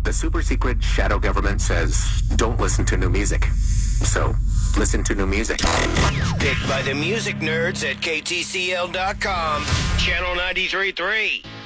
The super secret shadow government says don't listen to new music. So, listen to new music. Picked by the music nerds at KTCL.com, Channel 93.3.